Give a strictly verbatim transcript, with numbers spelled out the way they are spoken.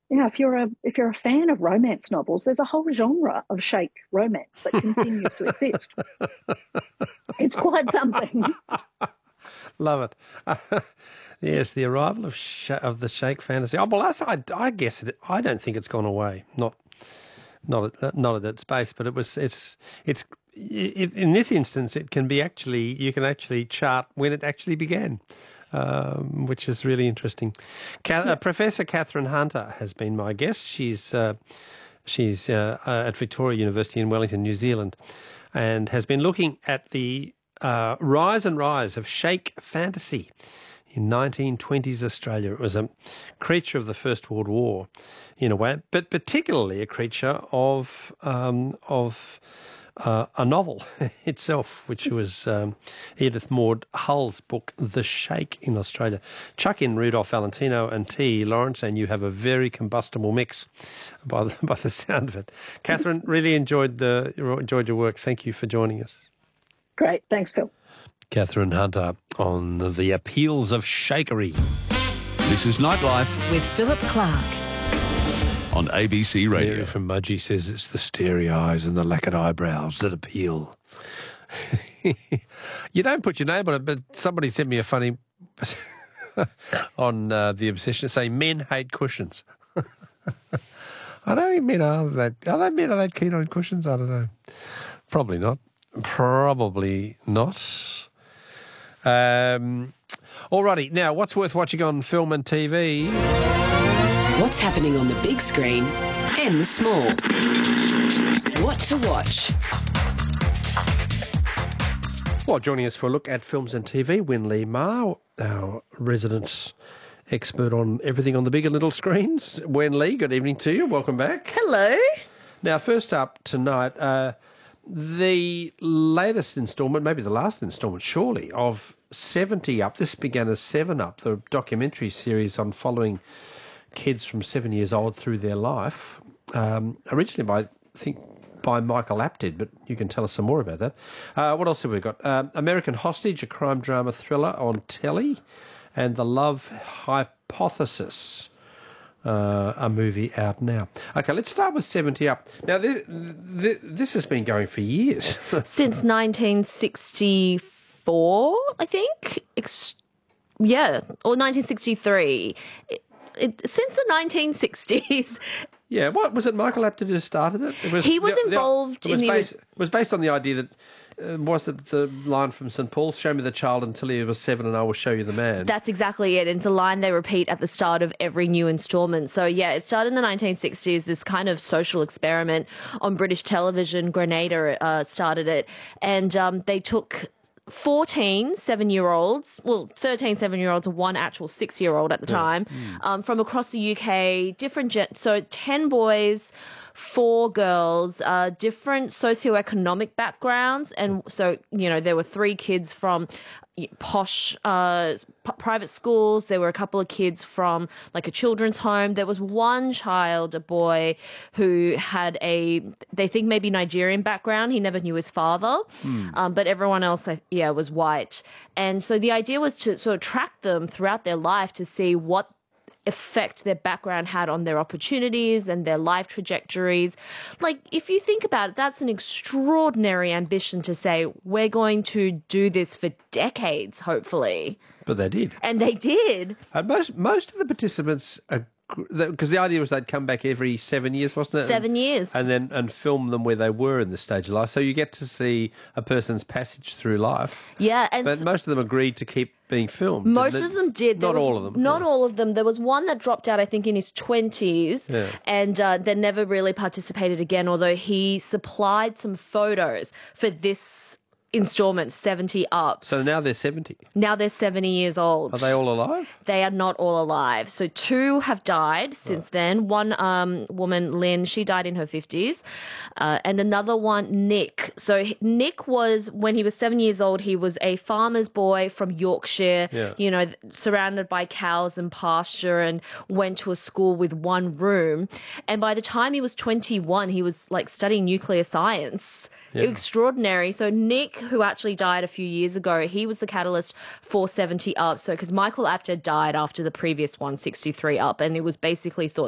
You know, if you're a if you're a fan of romance novels, there's a whole genre of shake romance that continues to exist. It's quite something. Love it. Yes, the arrival of sh- of the shake fantasy. Oh, well, that's, I, I guess it, I don't think it's gone away. Not not at, not at that space, but it was. It's it's it, in this instance, it can be actually you can actually chart when it actually began. Um, which is really interesting. Ca- uh, Professor Catherine Hunter has been my guest. She's uh, she's uh, uh, at Victoria University in Wellington, New Zealand, and has been looking at the uh, rise and rise of shake fantasy in nineteen twenties Australia. It was a creature of the First World War, in a way, but particularly a creature of um, of Uh, a novel itself, which was um, Edith Maud Hull's book, The Shake in Australia. Chuck in Rudolph Valentino and T. Lawrence, and you have a very combustible mix by the, by the sound of it. Catherine, really enjoyed the enjoyed your work. Thank you for joining us. Great. Thanks, Phil. Catherine Hunter on the appeals of shakery. This is Nightlife with Philip Clark. On A B C Radio. Mary from Mudgee says it's the starry eyes and the lacquered eyebrows that appeal. You don't put your name on it, but somebody sent me a funny on uh, the obsession saying men hate cushions. I don't think men are that. Are they men are that keen on cushions? I don't know. Probably not. Probably not. Um, alrighty. Now, what's worth watching on film and T V? What's happening on the big screen and the small? What to watch? Well, joining us for a look at films and T V, Win Lee Ma, our resident expert on everything on the big and little screens. Win Lee, good evening to you. Welcome back. Hello. Now, first up tonight, uh, the latest instalment, maybe the last instalment, surely, of seventy Up. This began as seven Up, the documentary series on following kids from seven years old through their life, um, originally by, I think, by Michael Apted, but you can tell us some more about that. Uh, what else have we got? Um, American Hostage, a crime drama thriller on telly, and The Love Hypothesis, uh, a movie out now. Okay, let's start with seventy Up. Now, this, this, this has been going for years. Since nineteen sixty-four, I think. Ex- yeah, or nineteen sixty-three. It, It, since the nineteen sixties. Yeah, what was it? Michael Apted who started it. It was, he was the, involved the, it was in the. Based, it was based on the idea that uh, was it the line from Saint Paul? Show me the child until he was seven, and I will show you the man. That's exactly it. It's a line they repeat at the start of every new instalment. So yeah, it started in the nineteen sixties. This kind of social experiment on British television. Grenada uh, started it, and um, they took fourteen seven-year-olds, well, thirteen seven-year-olds and one actual six-year-old at the time, yeah. um, from across the U K, different, gen- so ten boys, four girls, uh, different socioeconomic backgrounds. And so, you know, there were three kids from posh uh, p- private schools. There were a couple of kids from like a children's home. There was one child, a boy, who had a, they think maybe Nigerian background. He never knew his father, mm. um, but everyone else, yeah, was white. And so the idea was to sort of track them throughout their life to see what effect their background had on their opportunities and their life trajectories. Like, if you think about it, that's an extraordinary ambition to say, we're going to do this for decades, hopefully. But they did. And they did. And most, most of the participants, because the idea was they'd come back every seven years, wasn't it? Seven years. And then and film them where they were in the stage of life. So you get to see a person's passage through life. Yeah. And but most of them agreed to keep being filmed. Most of them did. Not was, all of them. Not yeah. all of them. There was one that dropped out, I think, in his twenties, yeah. and uh, then never really participated again, although he supplied some photos for this installment, seventy Up. So now they're seventy? Now they're seventy years old. Are they all alive? They are not all alive. So two have died since right. then. One um, woman, Lynn, she died in her fifties. Uh, and another one, Nick. So Nick was, when he was seven years old, he was a farmer's boy from Yorkshire, yeah. you know, surrounded by cows and pasture, and went to a school with one room. And by the time he was twenty-one, he was like studying nuclear science. Yeah. Extraordinary. So Nick, who actually died a few years ago, he was the catalyst for seventy Up. So because Michael Apted died after the previous one, sixty-three Up, and it was basically thought